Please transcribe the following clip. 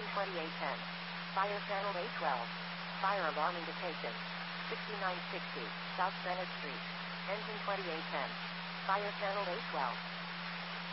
Engine 2810. Fire channel A12. Fire alarm indication. 6960 South Bennett Street. Engine 2810. Fire channel A12.